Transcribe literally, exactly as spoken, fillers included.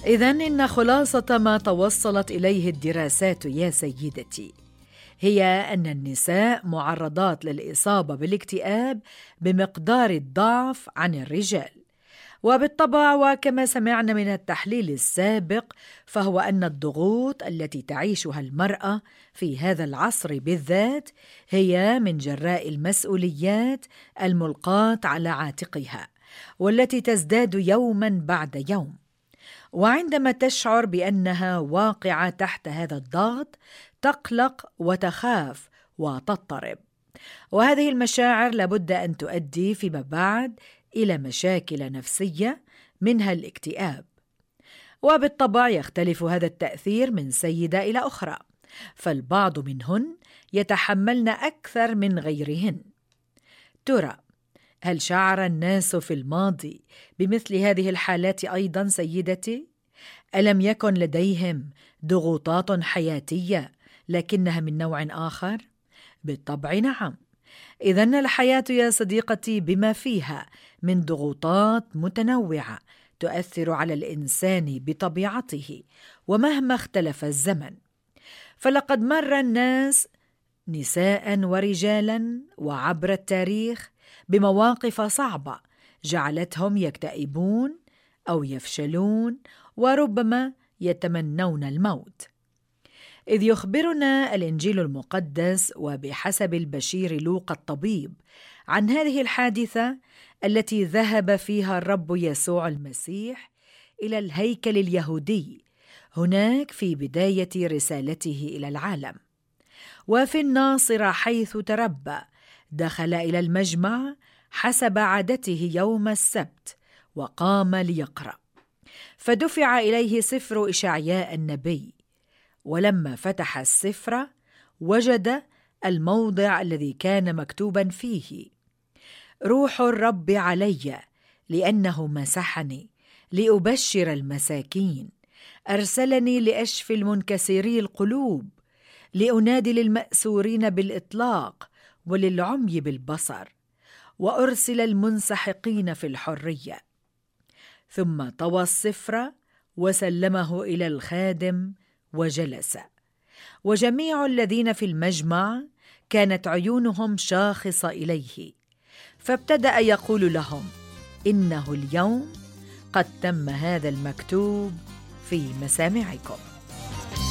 إذن إن خلاصة ما توصلت إليه الدراسات يا سيدتي هي أن النساء معرضات للإصابة بالاكتئاب بمقدار الضعف عن الرجال. وبالطبع وكما سمعنا من التحليل السابق فهو أن الضغوط التي تعيشها المرأة في هذا العصر بالذات هي من جراء المسؤوليات الملقاة على عاتقها والتي تزداد يوما بعد يوم، وعندما تشعر بأنها واقعة تحت هذا الضغط تقلق وتخاف وتضطرب، وهذه المشاعر لابد أن تؤدي فيما بعد إلى مشاكل نفسية منها الاكتئاب. وبالطبع يختلف هذا التأثير من سيدة إلى أخرى، فالبعض منهن يتحملن أكثر من غيرهن. ترى هل شعر الناس في الماضي بمثل هذه الحالات أيضا سيدتي؟ ألم يكن لديهم ضغوطات حياتية لكنها من نوع آخر؟ بالطبع نعم. إذن الحياة يا صديقتي بما فيها من ضغوطات متنوعة تؤثر على الإنسان بطبيعته ومهما اختلف الزمن. فلقد مر الناس نساء ورجالا وعبر التاريخ بمواقف صعبة جعلتهم يكتئبون أو يفشلون وربما يتمنون الموت. إذ يخبرنا الإنجيل المقدس وبحسب البشير لوقا الطبيب عن هذه الحادثة التي ذهب فيها الرب يسوع المسيح إلى الهيكل اليهودي هناك في بداية رسالته إلى العالم. وفي الناصرة حيث تربى دخل إلى المجمع حسب عادته يوم السبت وقام ليقرأ، فدفع إليه سفر إشعياء النبي، ولما فتح السفر وجد الموضع الذي كان مكتوبا فيه: روح الرب علي لأنه مسحني لأبشر المساكين، أرسلني لأشفي المنكسري القلوب، لأنادي للمأسورين بالإطلاق وللعمي بالبصر، وأرسل المنسحقين في الحرية. ثم طوى السفر وسلمه إلى الخادم وجلس، وجميع الذين في المجمع كانت عيونهم شاخصة إليه، فابتدأ يقول لهم: إنه اليوم قد تم هذا المكتوب في مسامعكم.